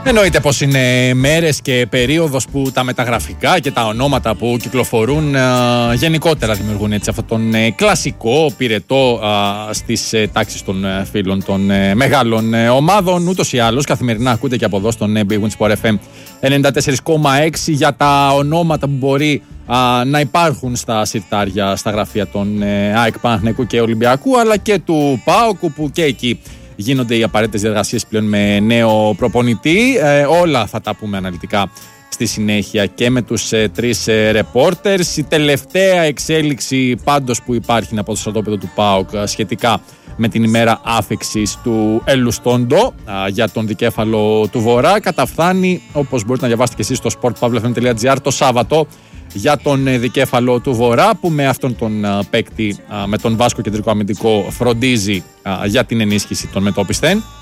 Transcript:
Εννοείται πως είναι μέρες και περίοδος που τα μεταγραφικά και τα ονόματα που κυκλοφορούν γενικότερα δημιουργούν έτσι αυτόν τον κλασικό πυρετό στις τάξεις των φίλων των μεγάλων ομάδων. Ούτως ή άλλως καθημερινά ακούτε και από εδώ στον Big Win Sport FM 94,6 για τα ονόματα που μπορεί να υπάρχουν στα συρτάρια, στα γραφεία των ΑΕΚ, Παναθηναϊκού και Ολυμπιακού, αλλά και του ΠΑΟΚ, που και εκεί γίνονται οι απαραίτητες διαδικασίες πλέον με νέο προπονητή. Όλα θα τα πούμε αναλυτικά στη συνέχεια και με τους τρεις reporters. Η τελευταία εξέλιξη πάντως που υπάρχει από το στρατόπεδο του ΠΑΟΚ σχετικά με την ημέρα άφιξης του Ελουστόντο για τον δικέφαλο του Βορρά καταφθάνει, όπως μπορείτε να διαβάσετε και εσείς στο sportpavlefm.gr, το Σάββατο για τον δικέφαλο του Βορρά, που με αυτόν τον παίκτη, με τον Βάσκο κεντρικό αμυντικό, φροντίζει για την ενίσχυση των μετόπισθεν.